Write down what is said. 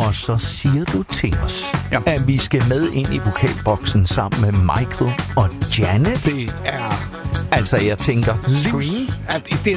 Og så siger du til os, at vi skal med ind i vokalboksen sammen med Michael og Janet. Det er... Altså, jeg tænker... Scream?